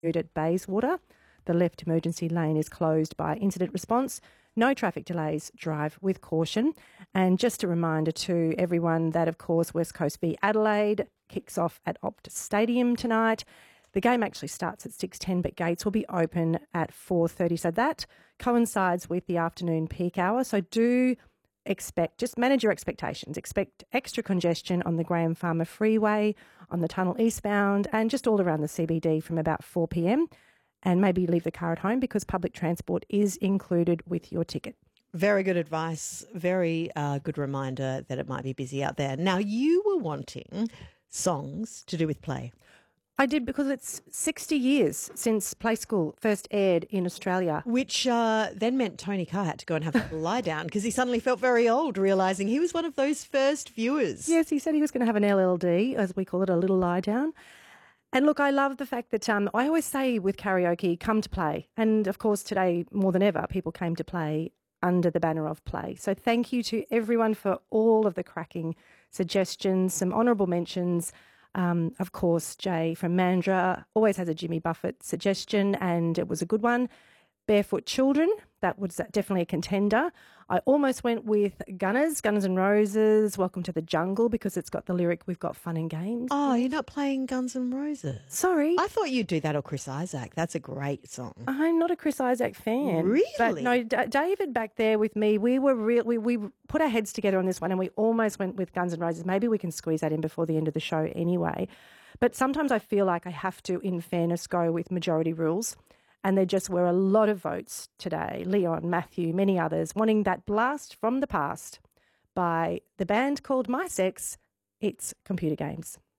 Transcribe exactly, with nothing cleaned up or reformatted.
at Bayswater. The left emergency lane is closed by incident response. No traffic delays. Drive with caution. And just a reminder to everyone that, of course, West Coast v Adelaide kicks off at Optus Stadium tonight. The game actually starts at six ten, but gates will be open at four thirty. So that coincides with the afternoon peak hour. So do expect, just manage your expectations. Expect extra congestion on the Graham Farmer Freeway, on the tunnel eastbound, and just all around the C B D from about four p.m. And maybe leave the car at home because public transport is included with your ticket. Very good advice. Very uh, good reminder that it might be busy out there. Now, you were wanting songs to do with play. I did because it's sixty years since Play School first aired in Australia. Which uh, then meant Tony Carr had to go and have a lie down because he suddenly felt very old, realising he was one of those first viewers. Yes, he said he was going to have an L L D, as we call it, a little lie down. And look, I love the fact that um, I always say with karaoke, come to play. And of course, today, more than ever, people came to play under the banner of play. So thank you to everyone for all of the cracking suggestions, some honourable mentions. Um, of course, Jay from Mandurah always has a Jimmy Buffett suggestion, and it was a good one. Barefoot Children, that was definitely a contender. I almost went with Gunners, Guns N' Roses, Welcome to the Jungle, because it's got the lyric, we've got fun and games. Oh, you're not playing Guns N' Roses? Sorry. I thought you'd do that, or Chris Isaak. That's a great song. I'm not a Chris Isaak fan. Really? But no, D- David back there with me, we were real. We, we put our heads together on this one and we almost went with Guns N' Roses. Maybe we can squeeze that in before the end of the show anyway. But sometimes I feel like I have to, in fairness, go with majority rules. And there just were a lot of votes today. Leon, Matthew, many others, wanting that blast from the past by the band called My Sex. It's Computer Games.